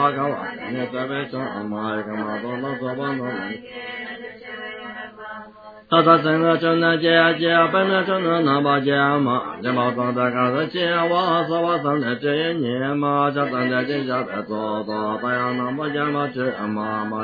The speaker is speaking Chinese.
阿卡瓦，你在为什么一个马多那做不能？他真的真的姐本来真的那把姐嘛，你把装在干的姐我是我真的这一年嘛，这真的这下在做大呀那么姐嘛这嘛嘛。